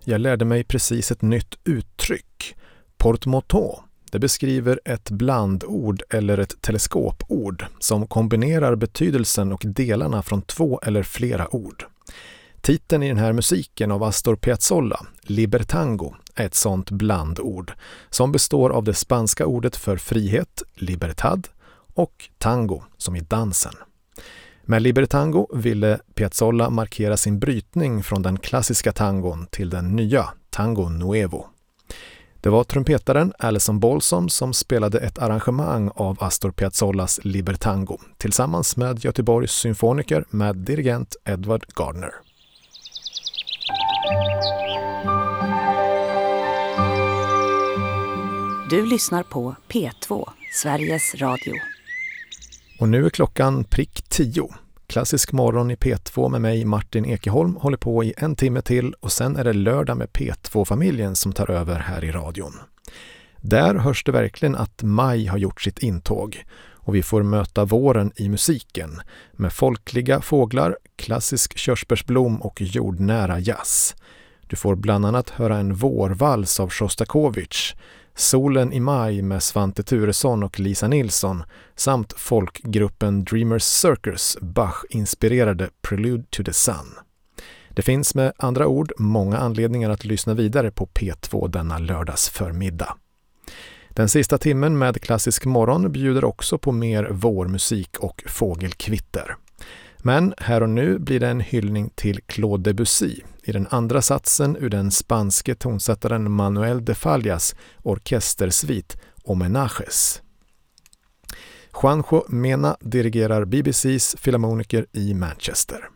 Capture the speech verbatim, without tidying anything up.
Jag lärde mig precis ett nytt uttryck. Portmanteau. Det beskriver ett blandord eller ett teleskopord som kombinerar betydelsen och delarna från två eller flera ord. Titeln i den här musiken av Astor Piazzolla, Libertango, är ett sånt blandord som består av det spanska ordet för frihet, libertad, och tango som i dansen. Med Libertango ville Piazzolla markera sin brytning från den klassiska tangon till den nya Tango Nuevo. Det var trumpetaren Alison Balsom som spelade ett arrangemang av Astor Piazzollas Libertango tillsammans med Göteborgs symfoniker med dirigent Edward Gardner. Du lyssnar på P två, Sveriges Radio. Och nu är klockan prick tio. Klassisk morgon i P två med mig, Martin Ekeholm, håller på i en timme till och sen är det lördag med P två-familjen som tar över här i radion. Där hörs det verkligen att maj har gjort sitt intåg och vi får möta våren i musiken med folkliga fåglar, klassisk körsbärsblom och jordnära jazz. Du får bland annat höra en vårvals av Shostakovich, Solen i maj med Svante Turesson och Lisa Nilsson samt folkgruppen Dreamers Circus Bach-inspirerade Prelude to the Sun. Det finns med andra ord många anledningar att lyssna vidare på P två denna lördags förmiddag. Den sista timmen med klassisk morgon bjuder också på mer vårmusik och fågelkvitter. Men här och nu blir det en hyllning till Claude Debussy i den andra satsen ur den spanske tonsättaren Manuel de Fallas orkestersvit Homenages. Juanjo Mena dirigerar B B C:s filharmoniker i Manchester.